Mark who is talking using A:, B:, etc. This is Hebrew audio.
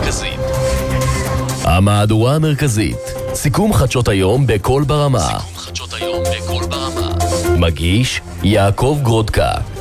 A: המרכזית. המהדורה המרכזית. סיכום חדשות היום בכל ברמה. מגיש יעקב גרודקה.